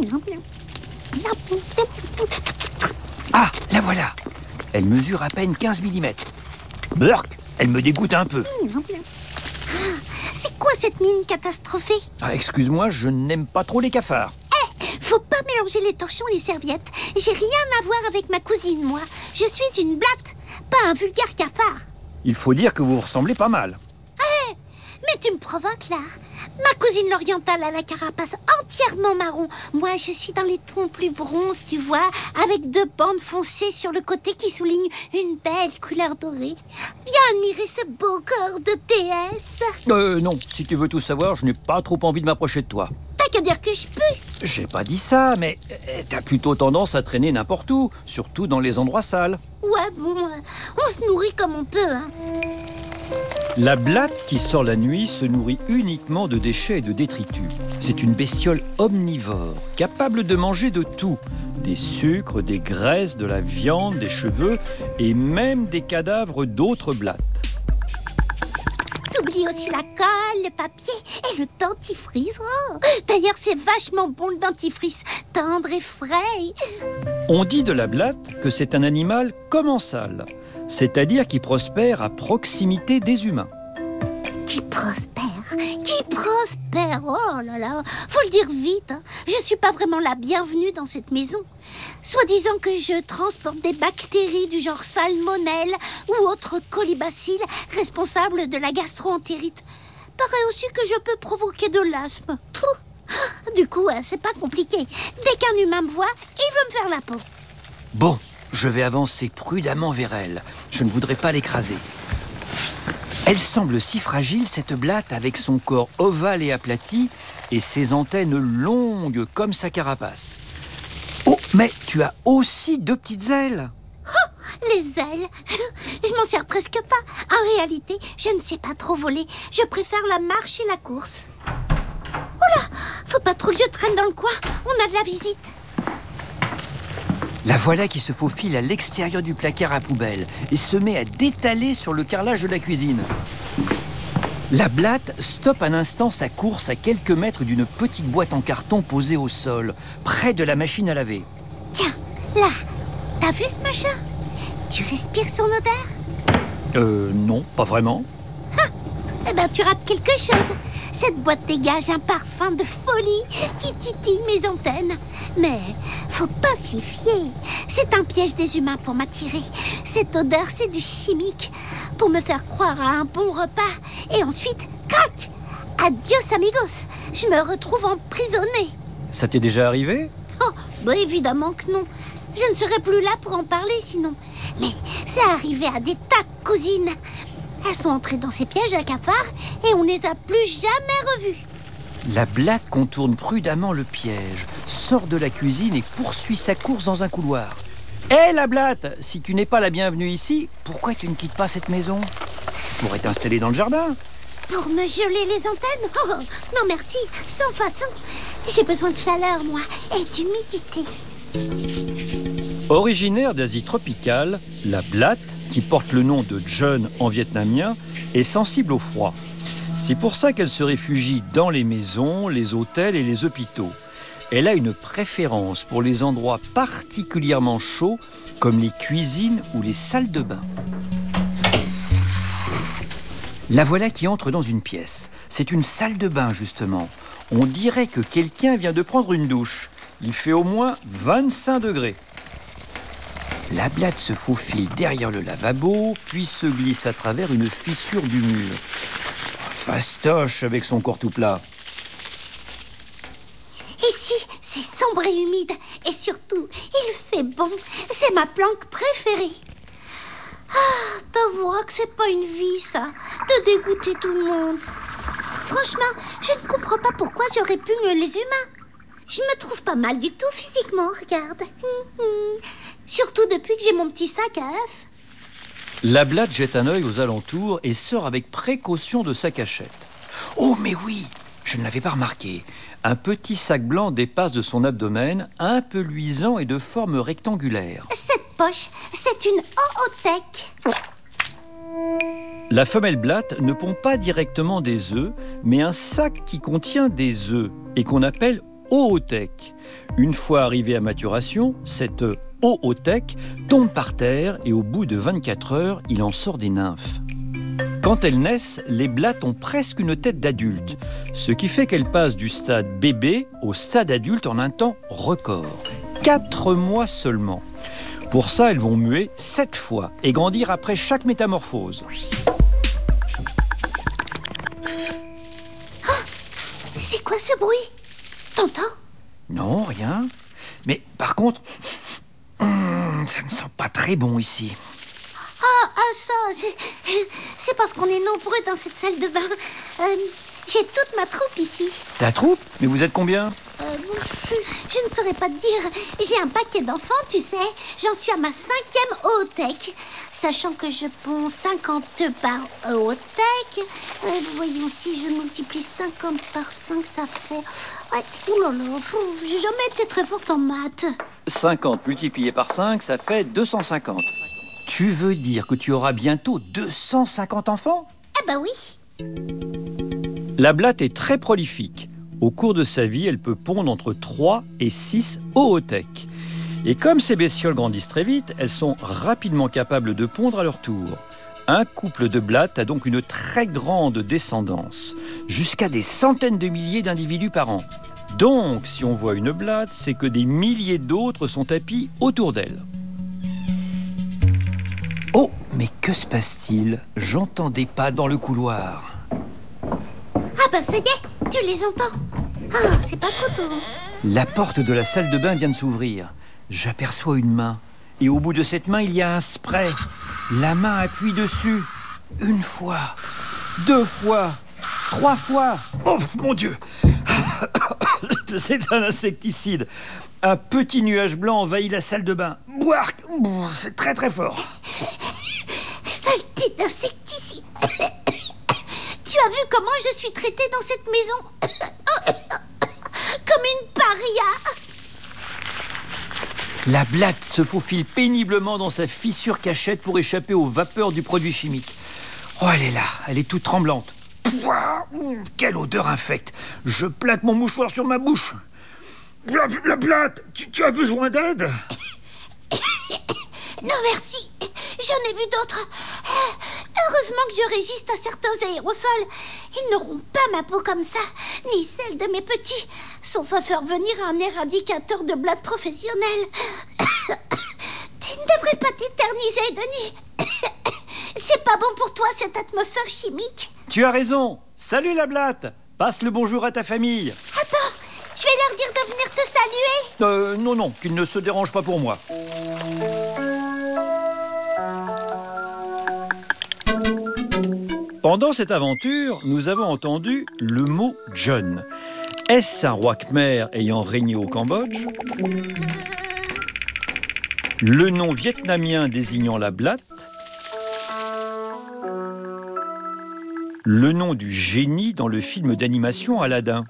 Ah, la voilà. Elle mesure à peine 15 mm. Burk, elle me dégoûte un peu. C'est quoi cette mine catastrophée? Ah, excuse-moi, je n'aime pas trop les cafards. Faut pas mélanger les torchons et les serviettes. J'ai rien à voir avec ma cousine, moi. Je suis une blatte, pas un vulgaire cafard. Il faut dire que vous ressemblez pas mal. Mais tu me provoques, là. Ma cousine l'orientale a la carapace entièrement marron. Moi, je suis dans les tons plus bronzes, tu vois, avec 2 bandes foncées sur le côté qui soulignent une belle couleur dorée. Viens admirer ce beau corps de déesse. Non, si tu veux tout savoir, je n'ai pas trop envie de m'approcher de toi. T'as qu'à dire que je peux. J'ai pas dit ça, mais t'as plutôt tendance à traîner n'importe où, surtout dans les endroits sales. Ouais, bon, on se nourrit comme on peut, hein. La blatte qui sort la nuit se nourrit uniquement de déchets et de détritus. C'est une bestiole omnivore, capable de manger de tout. Des sucres, des graisses, de la viande, des cheveux et même des cadavres d'autres blattes. T'oublies aussi la colle, le papier et le dentifrice. Oh, d'ailleurs, c'est vachement bon le dentifrice, tendre et frais. On dit de la blatte que c'est un animal commensal, c'est-à-dire qui prospère à proximité des humains. Qui prospère? Qui prospère? Oh là là, faut le dire vite, hein. Je suis pas vraiment la bienvenue dans cette maison. Soi-disant que je transporte des bactéries du genre salmonelle ou autres colibacilles responsables de la gastro-entérite. Paraît aussi que je peux provoquer de l'asthme. Du coup, c'est pas compliqué. Dès qu'un humain me voit, il veut me faire la peau. Bon, je vais avancer prudemment vers elle. Je ne voudrais pas l'écraser. Elle semble si fragile, cette blatte, avec son corps ovale et aplati et ses antennes longues comme sa carapace. Oh, mais tu as aussi 2 petites ailes. Les ailes, je m'en sers presque pas. En réalité, je ne sais pas trop voler. Je préfère la marche et la course. Oh là, faut pas trop que je traîne dans le coin. On a de la visite. La voilà qui se faufile à l'extérieur du placard à poubelle et se met à détaler sur le carrelage de la cuisine. La blatte stoppe un instant sa course à quelques mètres d'une petite boîte en carton posée au sol, près de la machine à laver. Tiens, là, t'as vu ce machin? Tu respires son odeur? Non, pas vraiment. Eh ben, tu rates quelque chose. Cette boîte dégage un parfum de folie qui titille mes antennes. Mais faut pas s'y fier. C'est un piège des humains pour m'attirer. Cette odeur, c'est du chimique. Pour me faire croire à un bon repas. Et ensuite, crac! Adios amigos. Je me retrouve emprisonnée. Ça t'est déjà arrivé? Oh, bah évidemment que non. Je ne serais plus là pour en parler sinon. Mais c'est arrivé à des tas de cousines. Elles sont entrées dans ces pièges à cafards et on les a plus jamais revues. La blatte contourne prudemment le piège, sort de la cuisine et poursuit sa course dans un couloir. Hé, la blatte, si tu n'es pas la bienvenue ici, pourquoi tu ne quittes pas cette maison? Tu pourrais t'installer dans le jardin. Pour me geler les antennes? Oh, non merci, sans façon. J'ai besoin de chaleur, moi, et d'humidité. Originaire d'Asie tropicale, la blatte, qui porte le nom de Jeune en vietnamien, est sensible au froid. C'est pour ça qu'elle se réfugie dans les maisons, les hôtels et les hôpitaux. Elle a une préférence pour les endroits particulièrement chauds, comme les cuisines ou les salles de bain. La voilà qui entre dans une pièce. C'est une salle de bain, justement. On dirait que quelqu'un vient de prendre une douche. Il fait au moins 25 degrés. La blatte se faufile derrière le lavabo, puis se glisse à travers une fissure du mur. Fastoche avec son corps tout plat. Ici, c'est sombre et humide. Et surtout, il fait bon. C'est ma planque préférée. Ah, t'avoueras que c'est pas une vie, ça. De dégoûter tout le monde. Franchement, je ne comprends pas pourquoi je répugne les humains. Je me trouve pas mal du tout physiquement, regarde. Surtout depuis que j'ai mon petit sac à œufs. La blatte jette un œil aux alentours et sort avec précaution de sa cachette. Oh, mais oui, je ne l'avais pas remarqué. Un petit sac blanc dépasse de son abdomen, un peu luisant et de forme rectangulaire. Cette poche, c'est une oothèque. La femelle blatte ne pond pas directement des œufs, mais un sac qui contient des œufs et qu'on appelle oothèque. Une fois arrivé à maturation, cette oothèque tombe par terre et au bout de 24 heures, il en sort des nymphes. Quand elles naissent, les blattes ont presque une tête d'adulte, ce qui fait qu'elles passent du stade bébé au stade adulte en un temps record. 4 mois seulement. Pour ça, elles vont muer 7 fois et grandir après chaque métamorphose. C'est quoi ce bruit? T'entends? Non, rien. Mais par contre, ça ne sent pas très bon ici. Ça, c'est parce qu'on est nombreux dans cette salle de bain. J'ai toute ma troupe ici. Ta troupe? Mais vous êtes combien? Je ne saurais pas te dire. J'ai un paquet d'enfants, tu sais. J'en suis à ma 5e oothèque. Sachant que je ponds 50 par oothèque. Voyons, si je multiplie 50 par 5, ça fait... Ouais, oulala, j'ai jamais été très forte en maths. 50 multiplié par 5, ça fait 250. Tu veux dire que tu auras bientôt 250 enfants? Ah bah oui. La blatte est très prolifique. Au cours de sa vie, elle peut pondre entre 3 et 6 oothèques. Et comme ces bestioles grandissent très vite, elles sont rapidement capables de pondre à leur tour. Un couple de blattes a donc une très grande descendance, jusqu'à des centaines de milliers d'individus par an. Donc, si on voit une blatte, c'est que des milliers d'autres sont tapis autour d'elle. Oh, mais que se passe-t-il? J'entends des pas dans le couloir. Ah bah ça y est, tu les entends. Ah, c'est pas trop tôt. La porte de la salle de bain vient de s'ouvrir. J'aperçois une main. Et au bout de cette main, il y a un spray. La main appuie dessus. 1 fois, 2 fois, 3 fois. Oh mon Dieu! C'est un insecticide. Un petit nuage blanc envahit la salle de bain. Bouark! C'est très très fort. Saleté d'insecticide. Tu as vu comment je suis traitée dans cette maison? Comme une paria. La blatte se faufile péniblement dans sa fissure cachette pour échapper aux vapeurs du produit chimique. Oh, elle est là, elle est toute tremblante. Pouah, quelle odeur infecte. Je plaque mon mouchoir sur ma bouche. La blatte, tu as besoin d'aide? Non merci, j'en ai vu d'autres. Heureusement que je résiste à certains aérosols. Ils n'auront pas ma peau comme ça, ni celle de mes petits, sauf à faire venir un éradicateur de blattes professionnel. Tu ne devrais pas t'éterniser, Denis. C'est pas bon pour toi, cette atmosphère chimique. Tu as raison. Salut la blatte. Passe le bonjour à ta famille. Attends, je vais leur dire de venir te saluer. Non, qu'ils ne se dérangent pas pour moi. Pendant cette aventure, nous avons entendu le mot John. Est-ce un roi khmer ayant régné au Cambodge? Le nom vietnamien désignant la blatte? Le nom du génie dans le film d'animation Aladdin?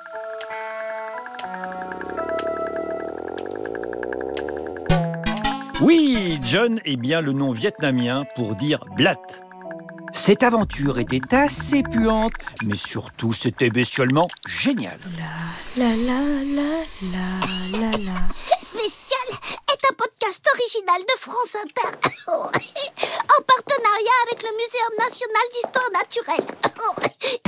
Oui, John est bien le nom vietnamien pour dire blatte. Cette aventure était assez puante, mais surtout c'était bestiolement génial. Bestial est un podcast original de France Inter en partenariat avec le Muséum national d'histoire naturelle.